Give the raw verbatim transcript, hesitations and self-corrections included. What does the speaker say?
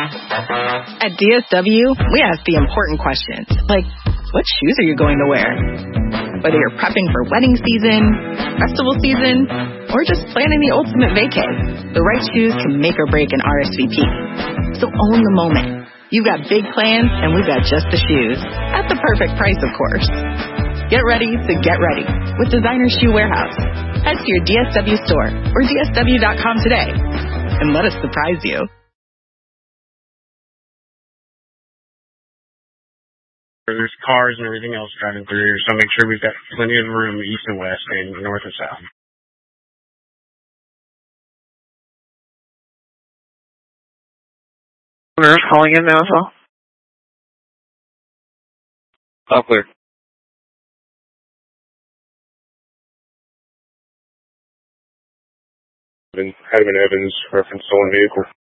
At D S W, we ask the important questions, like, what shoes are you going to wear? Whether you're prepping for wedding season, festival season, or just planning the ultimate vacay, the right shoes can make or break an R S V P. So own the moment. You've got big plans, and we've got just the shoes. At the perfect price, of course. Get ready to get ready with Designer Shoe Warehouse. Head to your D S W store or D S W dot com today, and let us surprise you. There's cars and everything else driving through here, so make sure we've got plenty of room east and west and north and south. Nurse calling in now as well. All clear. Hadman Evans, reference stolen vehicle.